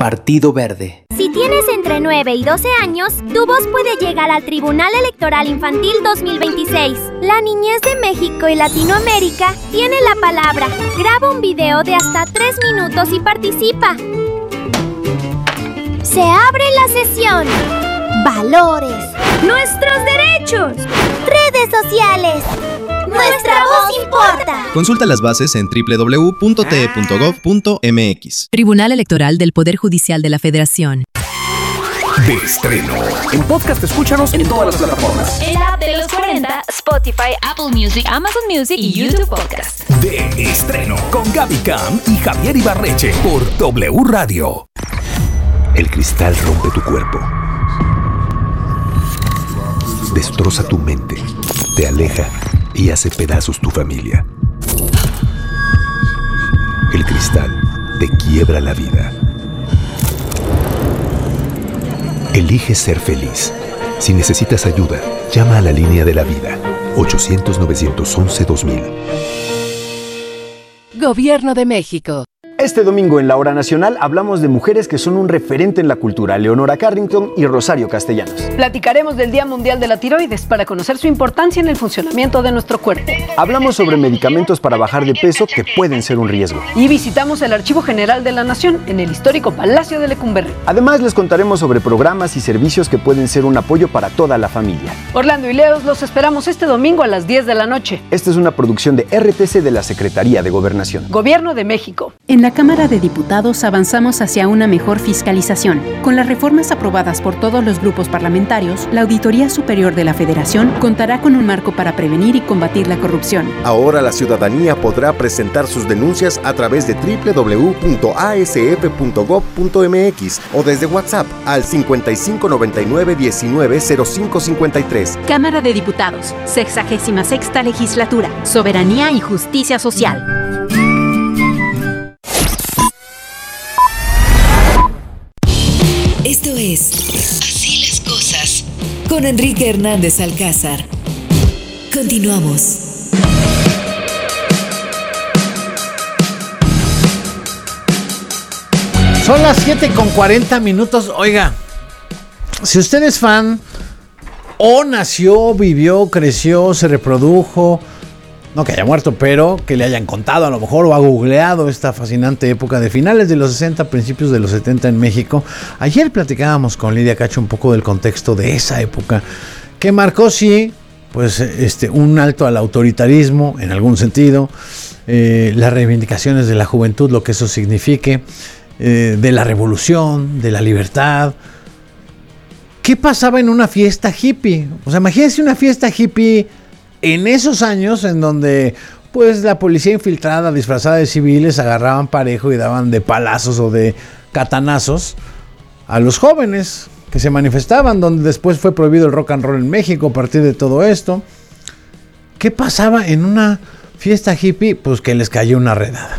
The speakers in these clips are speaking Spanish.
Partido Verde. Si tienes entre 9 y 12 años, tu voz puede llegar al Tribunal Electoral Infantil 2026. La niñez de México y Latinoamérica tiene la palabra. Graba un video de hasta 3 minutos y participa. Se abre la sesión. Valores. Nuestros derechos. Redes sociales. ¡Nuestra voz importa! Consulta las bases en www.te.gov.mx. Tribunal Electoral del Poder Judicial de la Federación. De estreno. En podcast, escúchanos en todas las plataformas. En la app de los 40, Spotify, Apple Music, Amazon Music y YouTube Podcast. De estreno. Con Gaby Cam y Javier Ibarreche por W Radio. El cristal rompe tu cuerpo. Destroza tu mente. Te aleja y hace pedazos tu familia. El cristal te quiebra la vida. Elige ser feliz. Si necesitas ayuda, llama a la línea de la vida. 800-911-2000. Gobierno de México. Este domingo en La Hora Nacional hablamos de mujeres que son un referente en la cultura, Leonora Carrington y Rosario Castellanos. Platicaremos del Día Mundial de la Tiroides para conocer su importancia en el funcionamiento de nuestro cuerpo. Hablamos sobre medicamentos para bajar de peso que pueden ser un riesgo. Y visitamos el Archivo General de la Nación en el histórico Palacio de Lecumberri. Además les contaremos sobre programas y servicios que pueden ser un apoyo para toda la familia. Orlando y Leos los esperamos este domingo a las 10 de la noche. Esta es una producción de RTC de la Secretaría de Gobernación. Gobierno de México. En la Cámara de Diputados avanzamos hacia una mejor fiscalización. Con las reformas aprobadas por todos los grupos parlamentarios, la Auditoría Superior de la Federación contará con un marco para prevenir y combatir la corrupción. Ahora la ciudadanía podrá presentar sus denuncias a través de www.asf.gov.mx o desde WhatsApp al 5599-190553. Cámara de Diputados, 66ª Legislatura, Soberanía y Justicia Social. Esto es Así las cosas con Enrique Hernández Alcázar. Continuamos. Son las 7:40. Oiga, si usted es fan o nació, vivió, creció, se reprodujo, no que haya muerto, pero que le hayan contado a lo mejor o ha googleado esta fascinante época de finales de los 60, principios de los 70 en México. Ayer platicábamos con Lidia Cacho un poco del contexto de esa época que marcó, sí, pues un alto al autoritarismo en algún sentido, las reivindicaciones de la juventud, lo que eso signifique, de la revolución, de la libertad. ¿Qué pasaba en una fiesta hippie? O sea, imagínense una fiesta hippie en esos años en donde pues la policía infiltrada disfrazada de civiles agarraban parejo y daban de palazos o de catanazos a los jóvenes que se manifestaban, donde después fue prohibido el rock and roll en México a partir de todo esto. ¿Qué pasaba en una fiesta hippie? Pues que les cayó una redada.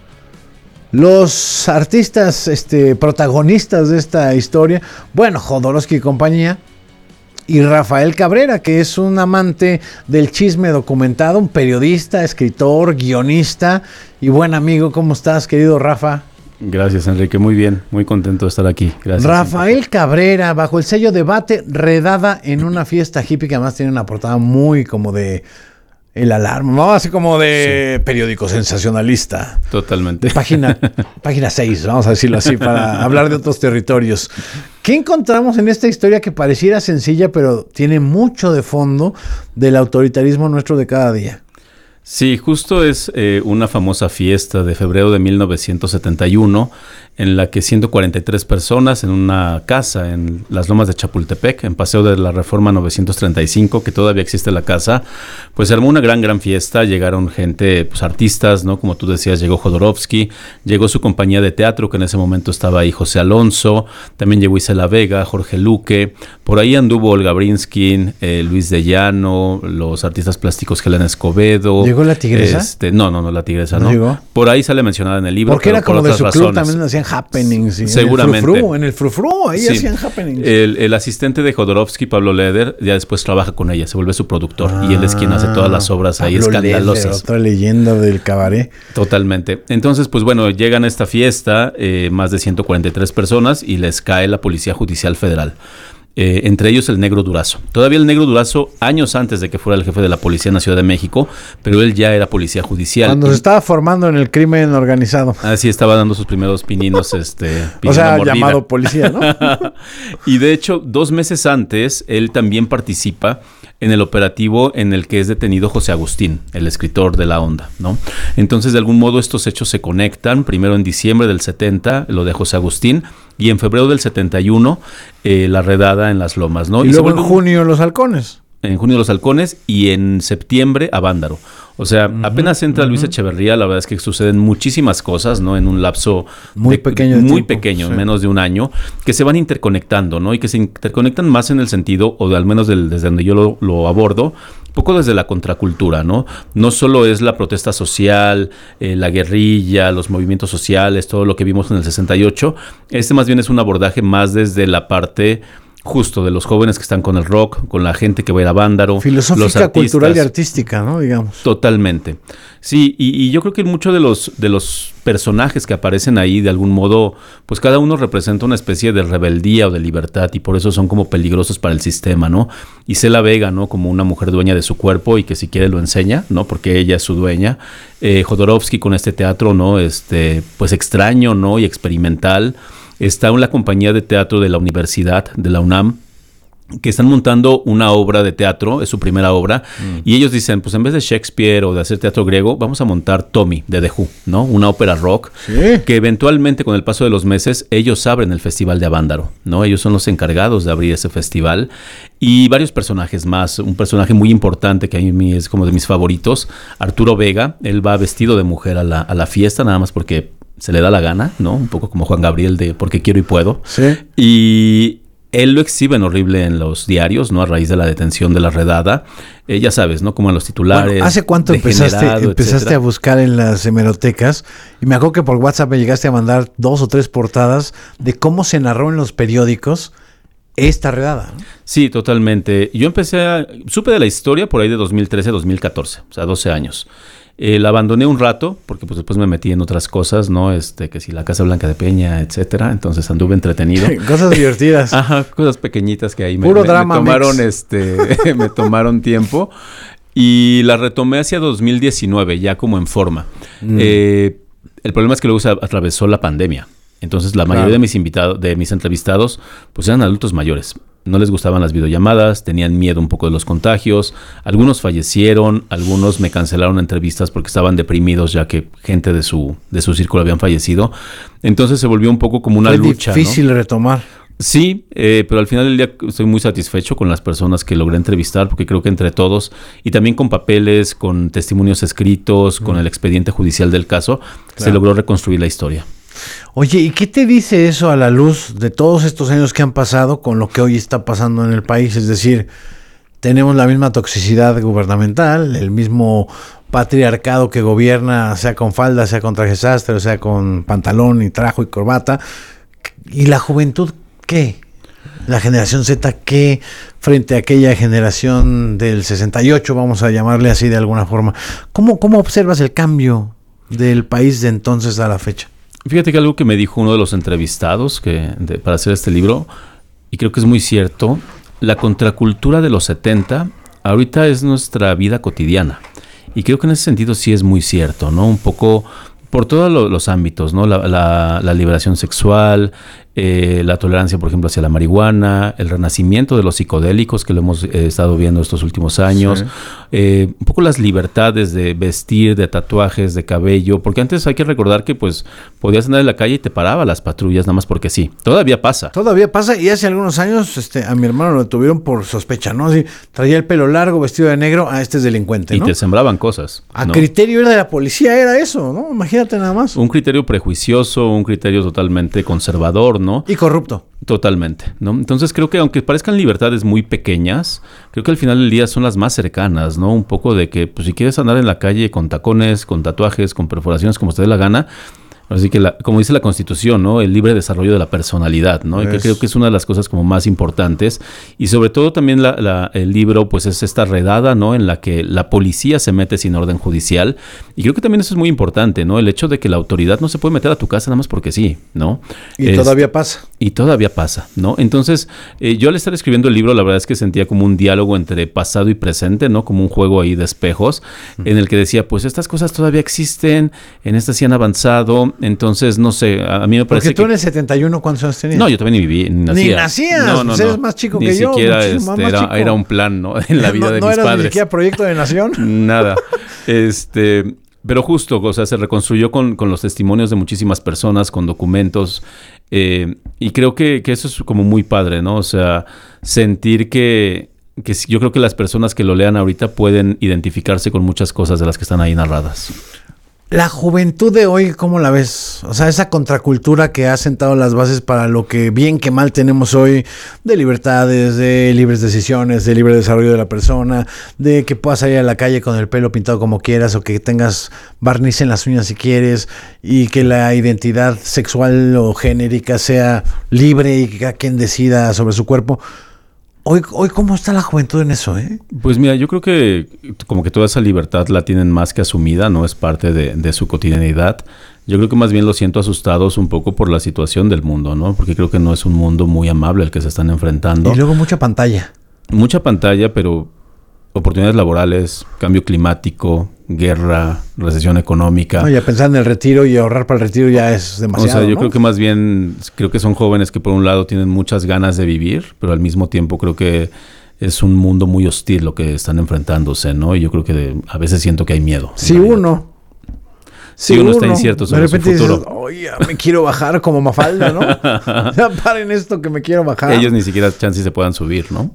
Los artistas protagonistas de esta historia, bueno, Jodorowsky y compañía, y Rafael Cabrera, que es un amante del chisme documentado, un periodista, escritor, guionista y buen amigo. ¿Cómo estás, querido Rafa? Gracias, Enrique. Muy bien, muy contento de estar aquí. Gracias. Rafael Cabrera, bajo el sello Debate, redada en una fiesta hippie que además tiene una portada muy como de El Alarma, ¿no? Así como de periódico sensacionalista. Totalmente. Página 6, vamos a decirlo así, para hablar de otros territorios. ¿Qué encontramos en esta historia que pareciera sencilla, pero tiene mucho de fondo del autoritarismo nuestro de cada día? Sí, justo es una famosa fiesta de febrero de 1971 en la que 143 personas en una casa en las Lomas de Chapultepec, en Paseo de la Reforma 935, que todavía existe la casa, pues se armó una gran fiesta. Llegaron gente, pues artistas, ¿no? Como tú decías, llegó Jodorowsky, llegó su compañía de teatro, que en ese momento estaba ahí José Alonso, también llegó Isela Vega, Jorge Luque, por ahí anduvo Olga Brinskin, Luis de Llano, los artistas plásticos Helena Escobedo. ¿Llegó la tigresa? No, la tigresa ¿No llegó? Por ahí sale mencionada en el libro. Porque era como de su club, también hacían happenings. Seguramente. En el frufru, ahí hacían happenings. El asistente de Jodorowsky, Pablo Leder, ya después trabaja con ella, se vuelve su productor. Y él es quien hace todas las obras ahí escandalosas. Leder, otra leyenda del cabaret. Totalmente. Entonces, pues bueno, llegan a esta fiesta más de 143 personas y les cae la Policía Judicial Federal. Entre ellos el Negro Durazo. Todavía el Negro Durazo, años antes de que fuera el jefe de la policía en la Ciudad de México, pero él ya era policía judicial. Cuando se estaba formando en el crimen organizado. Así estaba dando sus primeros pininos, o sea, mordida. Llamado policía, ¿no? Y de hecho, 2 meses antes, él también participa en el operativo en el que es detenido José Agustín, el escritor de La Onda, ¿no? Entonces, de algún modo, estos hechos se conectan. Primero en diciembre del 70, lo de José Agustín, y en febrero del 71, la redada en Las Lomas, ¿no? Y luego en junio Los Halcones. En junio Los Halcones y en septiembre Avándaro. O sea, apenas entra Luis Echeverría, la verdad es que suceden muchísimas cosas, ¿no? En un lapso muy pequeño, sí. Menos de un año, que se van interconectando, ¿no? Y que se interconectan más en el sentido, o al menos desde donde yo lo abordo, un poco desde la contracultura, ¿no? No solo es la protesta social, la guerrilla, los movimientos sociales, todo lo que vimos en el 68. Más bien es un abordaje más desde la parte justo de los jóvenes que están con el rock, con la gente que va a ir a Avándaro. Filosófica, cultural y artística, ¿no? Digamos. Totalmente. Sí, y yo creo que muchos de los personajes que aparecen ahí, de algún modo, pues cada uno representa una especie de rebeldía o de libertad, y por eso son como peligrosos para el sistema, ¿no? Isela Vega, ¿no? Como una mujer dueña de su cuerpo y que si quiere lo enseña, ¿no? Porque ella es su dueña. Jodorowsky con este teatro, ¿no? Pues extraño, ¿no? Y experimental. Está en la compañía de teatro de la universidad, de la UNAM, que están montando una obra de teatro, es su primera obra, y ellos dicen, pues en vez de Shakespeare o de hacer teatro griego, vamos a montar Tommy, de The Who, ¿no? Una ópera rock, que eventualmente con el paso de los meses, ellos abren el Festival de Avándaro, ¿no? Ellos son los encargados de abrir ese festival, y varios personajes más. Un personaje muy importante que a mí es como de mis favoritos, Arturo Vega. Él va vestido de mujer a la fiesta, nada más porque se le da la gana, ¿no? Un poco como Juan Gabriel de Porque quiero y puedo. Sí. Y él lo exhiben horrible en los diarios, ¿no? A raíz de la detención de la redada. Ya sabes, ¿no? Como en los titulares. Bueno, ¿hace cuánto empezaste a buscar en las hemerotecas? Y me acuerdo que por WhatsApp me llegaste a mandar 2 o 3 portadas de cómo se narró en los periódicos esta redada, ¿no? Sí, totalmente. Yo supe de la historia por ahí de 2013, 2014, o sea, 12 años. La abandoné un rato porque pues después me metí en otras cosas, ¿no? Que si la Casa Blanca de Peña, etcétera. Entonces anduve entretenido. Cosas divertidas. Ajá, cosas pequeñitas que ahí me tomaron me tomaron tiempo, y la retomé hacia 2019 ya como en forma. El problema es que luego se atravesó la pandemia. Entonces la mayoría de mis entrevistados pues eran adultos mayores. No les gustaban las videollamadas, tenían miedo un poco de los contagios, algunos fallecieron, algunos me cancelaron entrevistas porque estaban deprimidos ya que gente de su círculo habían fallecido. Entonces se volvió un poco como una lucha, Fue difícil, ¿no? Retomar. Sí, pero al final del día estoy muy satisfecho con las personas que logré entrevistar, porque creo que entre todos, y también con papeles, con testimonios escritos, con el expediente judicial del caso, se logró reconstruir la historia. Oye, ¿y qué te dice eso a la luz de todos estos años que han pasado con lo que hoy está pasando en el país? Es decir, tenemos la misma toxicidad gubernamental, el mismo patriarcado que gobierna, sea con falda, sea con traje sastre, o sea con pantalón y trajo y corbata. ¿Y la juventud qué? La generación Z, ¿qué? Frente a aquella generación del 68, vamos a llamarle así de alguna forma. ¿Cómo observas el cambio del país de entonces a la fecha? Fíjate que algo que me dijo uno de los entrevistados para hacer este libro, y creo que es muy cierto, la contracultura de los 70 ahorita es nuestra vida cotidiana. Y creo que en ese sentido sí es muy cierto, ¿no? Un poco por todos los ámbitos, ¿no? La liberación sexual, la tolerancia, por ejemplo, hacia la marihuana, el renacimiento de los psicodélicos que lo hemos estado viendo estos últimos años, un poco las libertades de vestir, de tatuajes, de cabello, porque antes hay que recordar que pues podías andar en la calle y te paraba las patrullas nada más porque sí. Todavía pasa. Y hace algunos años a mi hermano lo detuvieron por sospecha, ¿no? Así, traía el pelo largo, vestido de negro, este es delincuente, ¿no? Y te sembraban cosas, ¿no? A criterio era de la policía, era eso, ¿no? Imagínate nada más. Un criterio prejuicioso, un criterio totalmente conservador, ¿no? ¿no? Y corrupto. Totalmente, ¿no? Entonces creo que aunque parezcan libertades muy pequeñas, creo que al final del día son las más cercanas, ¿no? Un poco de que, pues si quieres andar en la calle con tacones, con tatuajes, con perforaciones, como te dé la gana. Así que, como dice la Constitución, ¿no? El libre desarrollo de la personalidad, ¿no? Y que creo que es una de las cosas como más importantes. Y sobre todo también el libro, pues es esta redada, ¿no? En la que la policía se mete sin orden judicial. Y creo que también eso es muy importante, ¿no? El hecho de que la autoridad no se puede meter a tu casa nada más porque sí, ¿no? Y todavía pasa. Y todavía pasa, ¿no? Entonces, yo al estar escribiendo el libro, la verdad es que sentía como un diálogo entre pasado y presente, ¿no? Como un juego ahí de espejos, en el que decía, pues estas cosas todavía existen, en estas sí han avanzado. Entonces, no sé, a mí me parece porque tú en el 71, ¿cuántos años tenías? No, yo también ni viví, ni nacía. Ni nacías, no, pues eres más chico que yo. Ni siquiera era un plan, ¿no? En la vida de mis padres. ¿No era ni siquiera proyecto de nación? Nada. Pero justo, o sea, se reconstruyó con los testimonios de muchísimas personas, con documentos, y creo que eso es como muy padre, ¿no? O sea, sentir que yo creo que las personas que lo lean ahorita pueden identificarse con muchas cosas de las que están ahí narradas. La juventud de hoy, ¿cómo la ves? O sea, esa contracultura que ha sentado las bases para lo que bien que mal tenemos hoy, de libertades, de libres decisiones, de libre desarrollo de la persona, de que puedas salir a la calle con el pelo pintado como quieras o que tengas barniz en las uñas si quieres y que la identidad sexual o genérica sea libre y que cada quien decida sobre su cuerpo. Hoy, ¿cómo está la juventud en eso, eh? Pues mira, yo creo que como que toda esa libertad la tienen más que asumida, ¿no? Es parte de su cotidianidad. Yo creo que más bien los siento asustados un poco por la situación del mundo, ¿no? Porque creo que no es un mundo muy amable el que se están enfrentando. Y luego mucha pantalla. Mucha pantalla, pero oportunidades laborales, cambio climático, guerra, recesión económica. No, ya pensar en el retiro y ahorrar para el retiro ya es demasiado, O sea, yo ¿no? creo que más bien, creo que son jóvenes que por un lado tienen muchas ganas de vivir, pero al mismo tiempo creo que es un mundo muy hostil lo que están enfrentándose, ¿no? Y yo creo que a veces siento que hay miedo. Si uno está incierto sobre su futuro. Dices, oye, me quiero bajar como Mafalda, ¿no? Ya paren esto que me quiero bajar. Ellos ni siquiera chance se puedan subir, ¿no?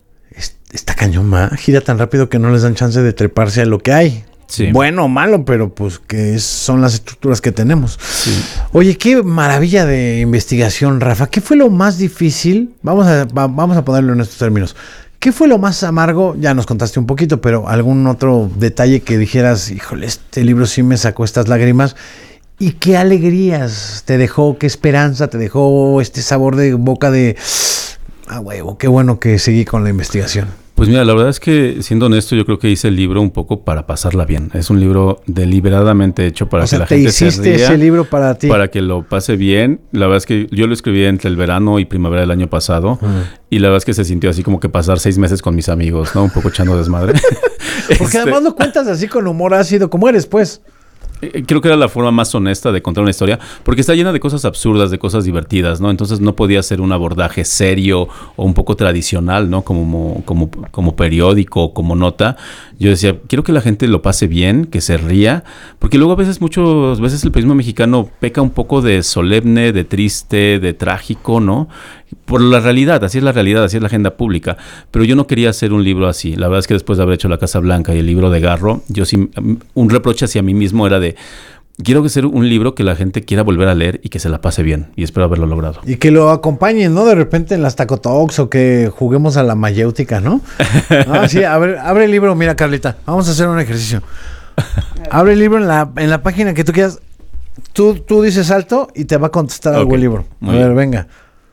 Está cañón, gira tan rápido que no les dan chance de treparse a lo que hay. Sí. Bueno o malo, pero pues que son las estructuras que tenemos. Sí. Oye, qué maravilla de investigación, Rafa. ¿Qué fue lo más difícil? Vamos a ponerlo en estos términos. ¿Qué fue lo más amargo? Ya nos contaste un poquito, pero algún otro detalle que dijeras, híjole, este libro sí me sacó estas lágrimas. ¿Y qué alegrías te dejó? ¿Qué esperanza te dejó? Este sabor de boca de... huevo, qué bueno que seguí con la investigación. Pues mira, la verdad es que, siendo honesto, yo creo que hice el libro un poco para pasarla bien. Es un libro deliberadamente hecho para que la gente se ría. ¿Te hiciste ese libro para ti? Para que lo pase bien. La verdad es que yo lo escribí entre el verano y primavera del año pasado. Y la verdad es que se sintió así como que pasar 6 meses con mis amigos, ¿no? Un poco echando desmadre. Porque además lo cuentas así con humor ácido, como eres, pues. Creo que era la forma más honesta de contar una historia, porque está llena de cosas absurdas, de cosas divertidas, ¿no? Entonces no podía ser un abordaje serio o un poco tradicional, ¿no? Como periódico, como nota. Yo decía, quiero que la gente lo pase bien, que se ría, porque luego muchas veces el periodismo mexicano peca un poco de solemne, de triste, de trágico, ¿no? Por la realidad, así es la agenda pública. Pero yo no quería hacer un libro así. La verdad es que después de haber hecho La Casa Blanca y el libro de Garro, yo sí, un reproche hacia mí mismo era de, quiero que sea un libro que la gente quiera volver a leer y que se la pase bien. Y espero haberlo logrado. Y que lo acompañen, ¿no? De repente en las Taco Talks o que juguemos a la mayéutica, ¿no? Sí, abre el libro. Mira, Carlita, vamos a hacer un ejercicio. Abre el libro en la página que tú quieras. Tú dices alto y te va a contestar algo el libro. A ver, venga.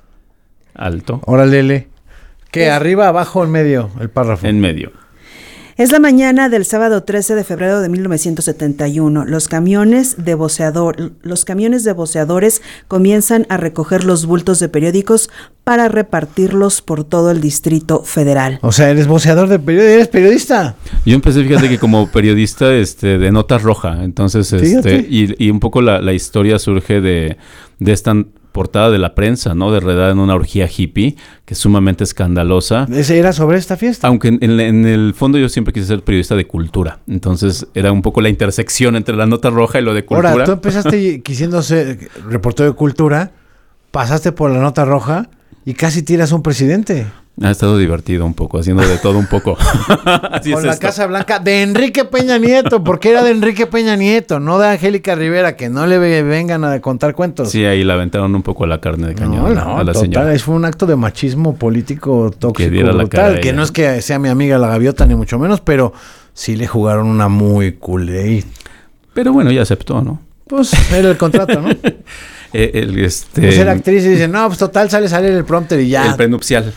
Alto. Órale. ¿Qué? ¿Arriba, abajo, en medio? El párrafo. En medio. Es la mañana del sábado 13 de febrero de 1971. Los camiones de voceadores comienzan a recoger los bultos de periódicos para repartirlos por todo el Distrito Federal. O sea, eres voceador de periódico, eres periodista. Yo empecé, fíjate que como periodista de Nota Roja. Entonces, y un poco la historia surge de esta portada de la prensa, ¿no? Redada en una orgía hippie, que es sumamente escandalosa. ¿Ese era sobre esta fiesta? Aunque en el fondo yo siempre quise ser periodista de cultura. Entonces era un poco la intersección entre la Nota Roja y lo de cultura. Ahora, tú empezaste quisiendo ser reportero de cultura, pasaste por la Nota Roja y casi tiras a un presidente. Ha estado divertido un poco, haciendo de todo un poco. Así Con es la esto. Casa Blanca de Enrique Peña Nieto, porque era de Enrique Peña Nieto, no de Angélica Rivera, que no le vengan a contar cuentos. Sí, ahí le aventaron un poco la carne de cañón a la señora. Total, fue un acto de machismo político tóxico, Que diera la cara brutal, a que ella. no es que sea mi amiga la gaviota, ni mucho menos, pero sí le jugaron una muy culé. Pero bueno, ya aceptó, ¿no? Pues era el contrato, ¿no? Pues era actriz y dice, no, pues total, sale el prompter y ya. El prenupcial.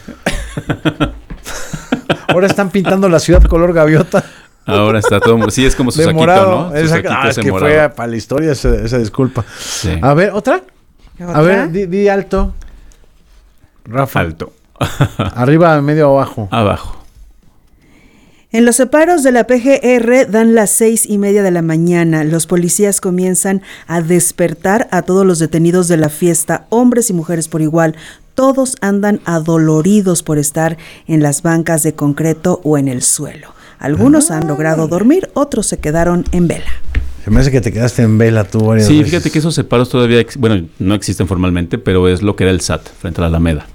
Ahora están pintando la ciudad color gaviota. Ahora está todo... Sí, es como su de saquito, morado. ¿no? Su saquito Es que morado. fue para la historia esa disculpa. Sí. A ver, ¿otra? A ver, di alto. Rafa. Alto. Arriba, medio, abajo. Abajo. En los separos de la PGR dan las 6:30 de la mañana. Los policías comienzan a despertar a todos los detenidos de la fiesta, hombres y mujeres por igual. Todos andan adoloridos por estar en las bancas de concreto o en el suelo. Algunos han logrado dormir, otros se quedaron en vela. Se me hace que te quedaste en vela tú varias Sí, veces. fíjate que esos separos todavía, bueno, no existen formalmente, pero es lo que era el SAT frente a la Alameda.